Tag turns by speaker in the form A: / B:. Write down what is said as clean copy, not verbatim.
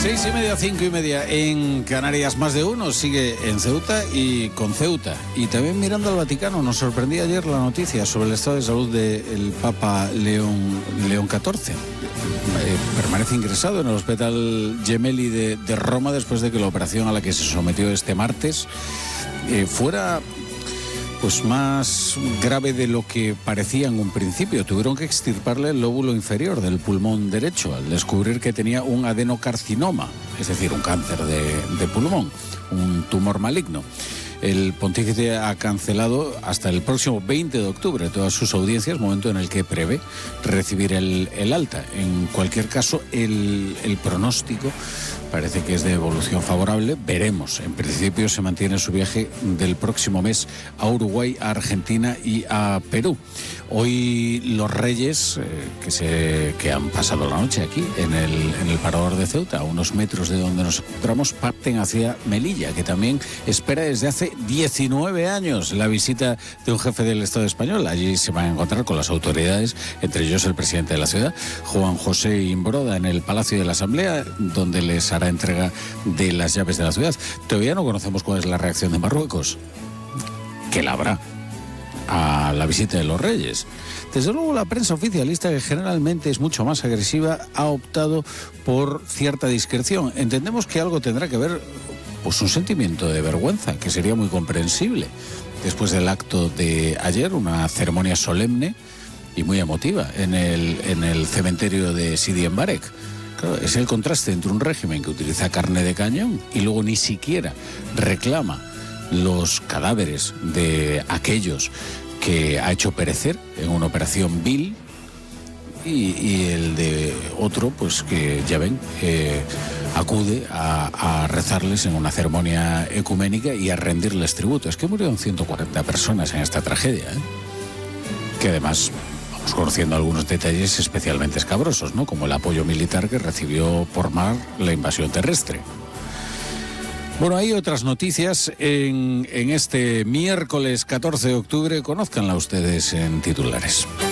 A: 6:30, 5:30 en Canarias. Más de uno sigue en Ceuta y con Ceuta. Y también mirando al Vaticano. Nos sorprendía ayer la noticia sobre el estado de salud del Papa León XIV. Permanece ingresado en el Hospital Gemelli de Roma después de que la operación a la que se sometió este martes fuera pues más grave de lo que parecía en un principio. Tuvieron que extirparle el lóbulo inferior del pulmón derecho al descubrir que tenía un adenocarcinoma, es decir, un cáncer de pulmón, un tumor maligno. El pontífice ha cancelado hasta el próximo 20 de octubre todas sus audiencias, momento en el que prevé recibir el alta. En cualquier caso, el pronóstico parece que es de evolución favorable. Veremos. En principio se mantiene su viaje del próximo mes a Uruguay, a Argentina y a Perú. Hoy los Reyes, que han pasado la noche aquí en el Parador de Ceuta, a unos metros de donde nos encontramos, parten hacia Melilla, que también espera desde hace 19 años la visita de un jefe del Estado español. Allí se van a encontrar con las autoridades, entre ellos el presidente de la ciudad, Juan José Imbroda, en el Palacio de la Asamblea, donde les hará entrega de las llaves de la ciudad. Todavía no conocemos cuál es la reacción de Marruecos, que la habrá a la visita de los Reyes. Desde luego la prensa oficialista, que generalmente es mucho más agresiva, ha optado por cierta discreción. Entendemos que algo tendrá que ver, pues un sentimiento de vergüenza, que sería muy comprensible. Después del acto de ayer, una ceremonia solemne y muy emotiva en el cementerio de Sidi Mbarek. Claro, es el contraste entre un régimen que utiliza carne de cañón y luego ni siquiera reclama los cadáveres de aquellos que ha hecho perecer en una operación vil, y el de otro, pues que ya ven, acude a rezarles en una ceremonia ecuménica y a rendirles tributo. Es que murieron 140 personas en esta tragedia, que además vamos conociendo algunos detalles especialmente escabrosos, ¿no? Como el apoyo militar que recibió por mar la invasión terrestre. Bueno, hay otras noticias en este miércoles 14 de octubre. Conózcanla ustedes en titulares.